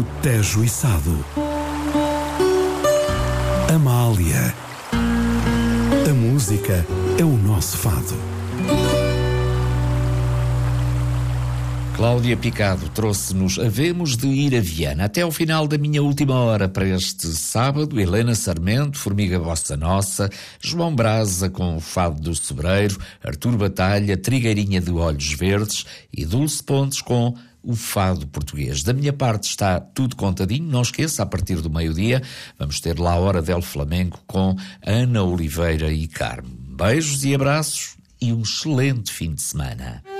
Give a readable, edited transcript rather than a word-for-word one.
Tejo e Sado. Amália. A música é o nosso fado. Cláudia Picado trouxe-nos Havemos de ir a Viana. Até ao final da minha última hora para este sábado, Helena Sarmento, Formiga Bossa Nossa, João Brasa com o Fado do Sobreiro, Artur Batalha, Trigueirinha de Olhos Verdes e Dulce Pontes com o Fado Português. Da minha parte está tudo contadinho. Não esqueça, a partir do meio-dia vamos ter lá a Hora del Flamengo com Ana Oliveira e Carmo. Beijos e abraços e um excelente fim de semana.